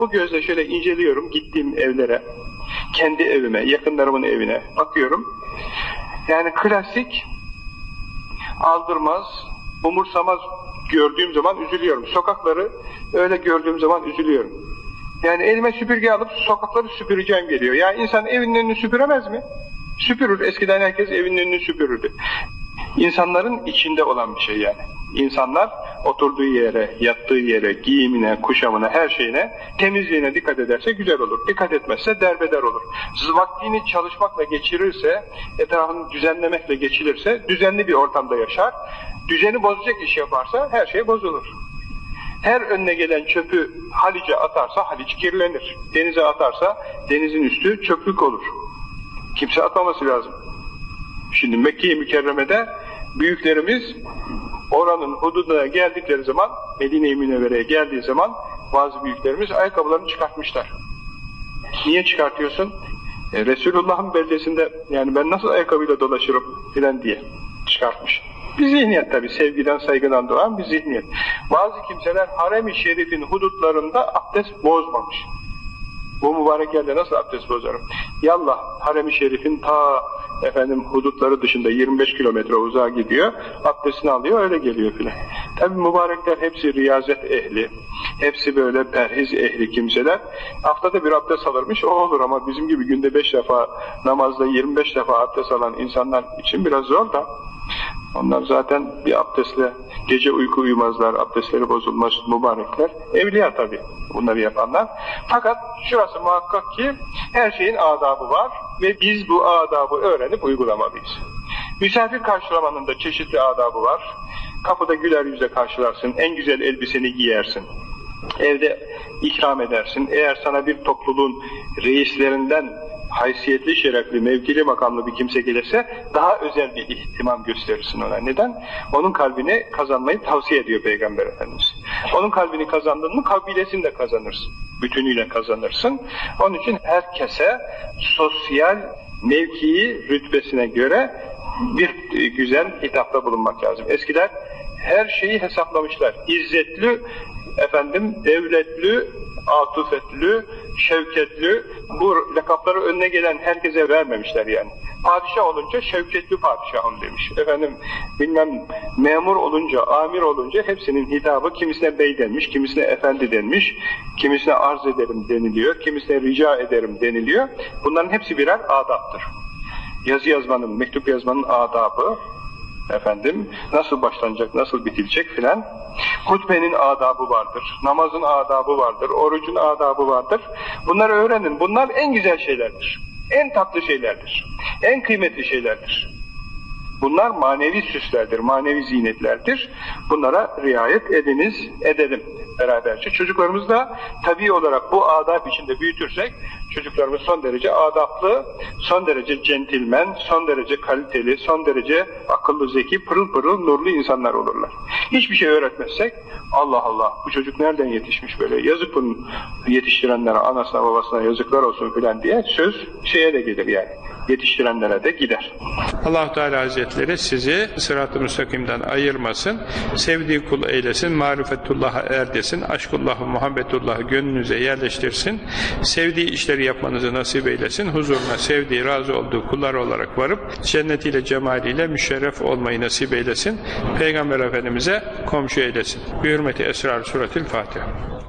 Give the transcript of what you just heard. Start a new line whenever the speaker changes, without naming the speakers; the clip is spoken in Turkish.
Bu gözle şöyle inceliyorum gittiğim evlere, kendi evime, yakınlarımın evine bakıyorum. Yani klasik, aldırmaz, umursamaz gördüğüm zaman üzülüyorum. Sokakları öyle gördüğüm zaman üzülüyorum. Yani elime süpürge alıp sokakları süpüreceğim geliyor. Ya insan evinin önünü süpüremez mi? Süpürür. Eskiden herkes evinin önünü süpürürdü. İnsanların içinde olan bir şey yani. İnsanlar oturduğu yere, yattığı yere, giyimine, kuşamına, her şeyine, temizliğine dikkat ederse güzel olur. Dikkat etmezse derbeder olur. Vaktini çalışmakla geçirirse, etrafını düzenlemekle geçirirse, düzenli bir ortamda yaşar. Düzeni bozacak iş yaparsa her şey bozulur. Her önüne gelen çöpü Haliç'e atarsa Haliç kirlenir. Denize atarsa denizin üstü çöplük olur. Kimse atmaması lazım. Şimdi Mekke-i Mükerreme'de büyüklerimiz oranın hududuna geldikleri zaman, Medine-i Münevvere'ye geldiği zaman bazı büyüklerimiz ayakkabılarını çıkartmışlar. Niye çıkartıyorsun? Resulullah'ın beldesinde yani ben nasıl ayakkabıyla dolaşırım filan diye çıkartmış. Bir zihniyet tabi, sevgiden saygıdan doğan bir zihniyet. Bazı kimseler harem-i şerifin hudutlarında abdest bozmamış. Bu mübarek yerde nasıl abdest bozarım? Yallah harem-i şerifin ta hudutları dışında 25 kilometre uzağa gidiyor, abdestini alıyor öyle geliyor filan. Tabi mübarekler hepsi riyazet ehli, hepsi böyle perhiz ehli kimseler. Haftada bir abdest alırmış, o olur ama bizim gibi günde 5 defa namazda 25 defa abdest alan insanlar için biraz zor da. Onlar zaten bir abdestle gece uyku uyumazlar, abdestleri bozulmaz mübarekler. Evliya tabi bunları yapanlar. Fakat şurası muhakkak ki her şeyin adabı var ve biz bu adabı öğrenip uygulamalıyız. Misafir karşılamanın da çeşitli adabı var. Kapıda güler yüzle karşılarsın, en güzel elbiseni giyersin. Evde ikram edersin. Eğer sana bir topluluğun reislerinden haysiyetli, şerefli, mevkili, makamlı bir kimse gelirse daha özel bir ihtimam gösterirsin ona. Neden? Onun kalbini kazanmayı tavsiye ediyor Peygamber Efendimiz. Onun kalbini kazandın mı kabilesini de kazanırsın. Bütünüyle kazanırsın. Onun için herkese sosyal mevkii, rütbesine göre bir güzel hitapta bulunmak lazım. Eskiler her şeyi hesaplamışlar. İzzetli, devletli, atufetli, şevketli, bu lakapları önüne gelen herkese vermemişler yani. Padişah olunca şevketli padişahım demiş. Memur olunca, amir olunca hepsinin hitabı kimisine bey denmiş, kimisine efendi denmiş, kimisine arz ederim deniliyor, kimisine rica ederim deniliyor. Bunların hepsi birer adaptır. Yazı yazmanın, mektup yazmanın adabı, nasıl başlanacak, nasıl bitilecek filan. Hutbenin adabı vardır, namazın adabı vardır, orucun adabı vardır. Bunları öğrenin. Bunlar en güzel şeylerdir. En tatlı şeylerdir. En kıymetli şeylerdir. Bunlar manevi süslerdir, manevi zinetlerdir. Bunlara riayet ediniz, edelim beraberce. Çocuklarımız da tabii olarak bu adab içinde büyütürsek, çocuklarımız son derece adaplı, son derece centilmen, son derece kaliteli, son derece akıllı, zeki, pırıl pırıl, nurlu insanlar olurlar. Hiçbir şey öğretmezsek, Allah Allah, bu çocuk nereden yetişmiş böyle, yazık bunun yetiştirenlere, anasına babasına yazıklar olsun filan diye söz şeye de gelir yani, yetiştirenlere de gider.
Allah-u Teala Hazretleri sizi sırat-ı müstakimden ayırmasın, sevdiği kul eylesin, marifetullah'a erdesin, aşkullah'ı, muhabbetullah'ı gönlünüze yerleştirsin, sevdiği işleri yapmanızı nasip eylesin, huzuruna sevdiği, razı olduğu kullar olarak varıp, cennetiyle, cemaliyle müşerref olmayı nasip eylesin, Peygamber Efendimiz'e komşu eylesin. Bi hürmeti Esrar Suratil Fatiha.